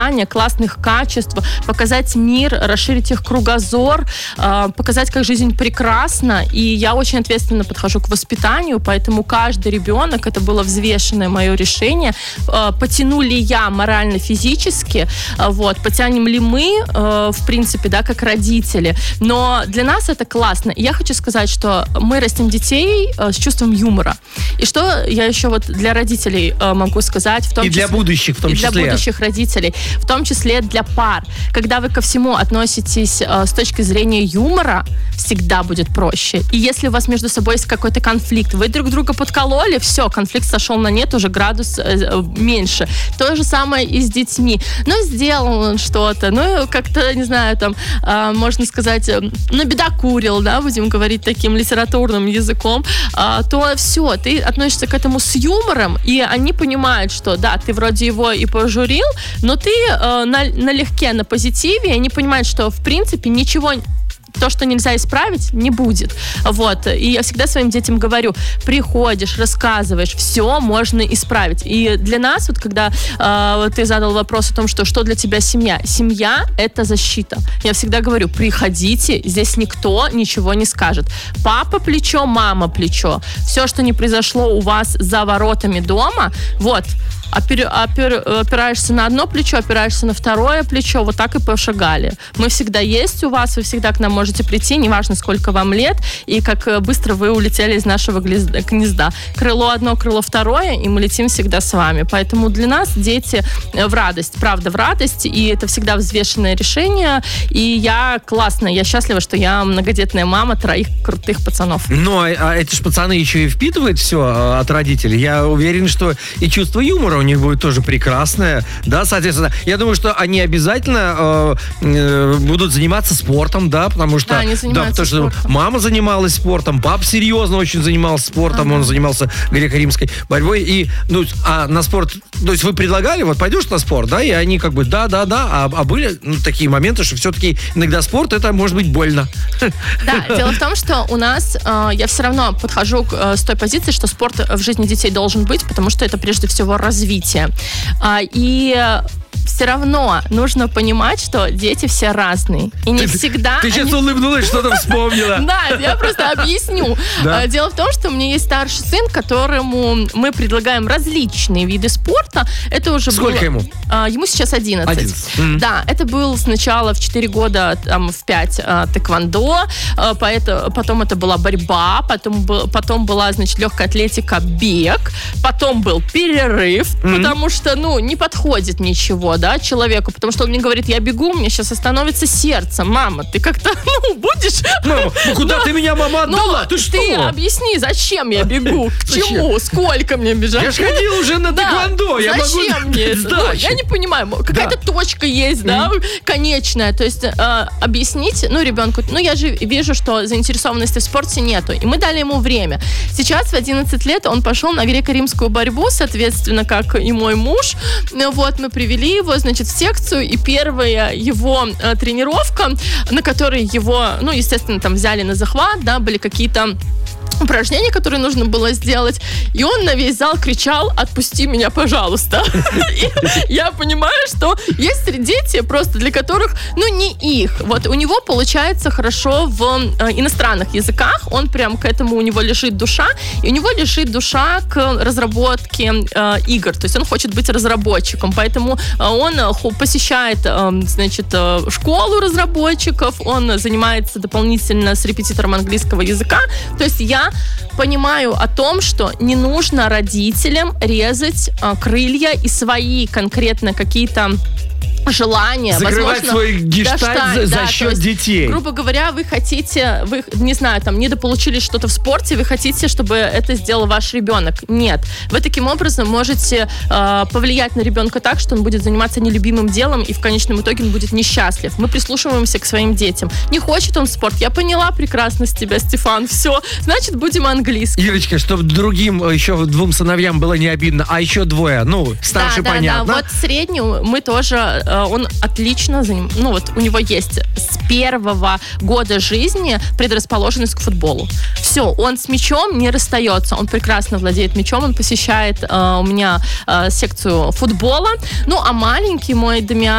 классных качеств, показать мир, расширить их кругозор, показать, как жизнь прекрасна. И я очень ответственно подхожу к воспитанию, поэтому каждый ребенок, это было взвешенное мое решение, потяну ли я морально, физически, потянем ли мы, в принципе, да, как родители. Но для нас это классно. И я хочу сказать, что мы растим детей с чувством юмора. И что я еще вот для родителей могу сказать, в том числе... И для будущих, в том числе. И для будущих родителей. В том числе для пар. Когда вы ко всему относитесь с точки зрения юмора, всегда будет проще. И если у вас между собой есть какой-то конфликт, вы друг друга подкололи, все, конфликт сошел на нет, уже градус меньше. То же самое и с детьми. Сделал он что-то, как-то, не знаю, там, можно сказать, набедокурил, да, будем говорить таким литературным языком, то все, ты относишься к этому с юмором, и они понимают, что, да, ты вроде его и пожурил, но ты налегке, на позитиве, и они понимают, что, в принципе, ничего... То, что нельзя исправить, не будет. И я всегда своим детям говорю, приходишь, рассказываешь, все можно исправить. И для нас, когда ты задал вопрос о том, что для тебя семья. Семья — это защита. Я всегда говорю, приходите, здесь никто ничего не скажет. Папа плечо, мама плечо. Все, что не произошло у вас за воротами дома, опираешься на одно плечо, опираешься на второе плечо, вот так и пошагали. Мы всегда есть у вас, вы всегда к нам можете прийти, неважно, сколько вам лет, и как быстро вы улетели из нашего гнезда. Крыло одно, крыло второе, и мы летим всегда с вами. Поэтому для нас дети в радость, правда, в радость, и это всегда взвешенное решение, и я счастлива, что я многодетная мама 3 крутых пацанов. А эти ж пацаны еще и впитывают все от родителей. Я уверен, что и чувство юмора у них будет тоже прекрасное, да, соответственно. Я думаю, что они обязательно будут заниматься спортом, да, потому что... они занимаются спортом. Что мама занималась спортом, папа серьезно очень занимался спортом, он занимался греко-римской борьбой, и, на спорт... То есть вы предлагали, пойдешь на спорт, да, и они как бы да, а были такие моменты, что все-таки иногда спорт, это может быть больно. Да, дело в том, что у нас, я все равно подхожу с той позиции, что спорт в жизни детей должен быть, потому что это прежде всего развитие. И все равно нужно понимать, что дети все разные. И не всегда... Ты сейчас улыбнулась, что-то вспомнила. Да, я просто объясню. Дело в том, что у меня есть старший сын, которому мы предлагаем различные виды спорта. Это уже Сколько ему? Ему сейчас 11. Да, это был сначала в 4 года, в 5 тэквондо, потом это была борьба, потом была, легкая атлетика, бег, потом был перерыв, потому что, не подходит ничего, да, человеку, потому что он мне говорит, я бегу, у меня сейчас остановится сердце. Мама, ты как-то, будешь... Мама, куда ты меня, мама, отдала? Ты что? Ты объясни, зачем я бегу? К чему? Сколько мне бежать? Я же ходил уже на тэквондо. Зачем мне это? Я не понимаю. Какая-то точка есть, да, конечная. То есть объяснить, ребенку, я же вижу, что заинтересованности в спорте нету. И мы дали ему время. Сейчас в 11 лет он пошел на греко-римскую борьбу, соответственно, как и мой муж. Мы привели его, в секцию, и первая его тренировка, на которой его, естественно, там взяли на захват, да, были какие-то упражнения, которые нужно было сделать, и он на весь зал кричал: «Отпусти меня, пожалуйста». И я понимаю, что есть дети, просто для которых, не их. У него получается хорошо в иностранных языках, он прям к этому, у него лежит душа, и у него лежит душа к разработке игр, то есть он хочет быть разработчиком, поэтому он посещает, школу разработчиков, он занимается дополнительно с репетитором английского языка, то есть я понимаю о том, что не нужно родителям резать крылья и свои конкретно какие-то желание, закрывать свой гештальт за счет детей. Грубо говоря, вы хотите, не знаю, недополучили что-то в спорте, вы хотите, чтобы это сделал ваш ребенок. Нет. Вы таким образом можете повлиять на ребенка так, что он будет заниматься нелюбимым делом, и в конечном итоге он будет несчастлив. Мы прислушиваемся к своим детям. Не хочет он спорт. Я поняла прекрасно с тебя, Стефан. Все. Значит, будем английским. Ирочка, чтобы другим, еще 2 сыновьям было не обидно, а еще 2, старше, понятно. Да. Среднюю мы тоже он отлично ну вот у него есть с первого года жизни предрасположенность к футболу. Все, он с мячом не расстается, он прекрасно владеет мячом, он посещает у меня секцию футбола. Ну, а маленький мой Дамиан,